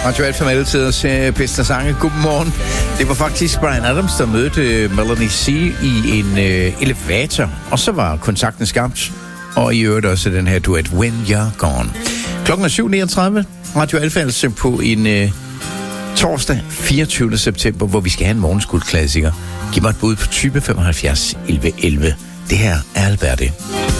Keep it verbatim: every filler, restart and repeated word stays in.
Radio Alfa med altidens uh, bedste sange. Godmorgen. Det var faktisk Bryan Adams, der mødte uh, Melanie C. i en uh, elevator. Og så var kontakten skabt. Og i øvrigt også den her duet, When You're Gone. Klokken er syv niogtredive. Radio Alfa altså på en uh, torsdag fireogtyvende september, hvor vi skal have en morgenskuldklassiker. Giv mig et bud på type femoghalvfjerds elleve elleve. Det her er Alberte.